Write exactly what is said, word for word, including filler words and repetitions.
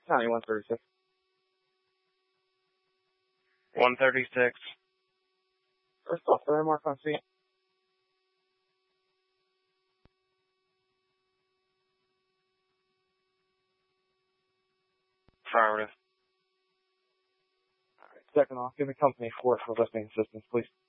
County one thirty-six. one thirty-six. First off, the mark on scene. Affirmative. Alright, second off, give me company four for listening assistance, please.